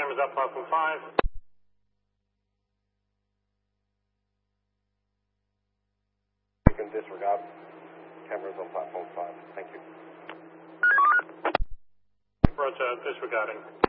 cameras up platform 5. You can disregard cameras on platform 5. Thank you. Roger, disregarding.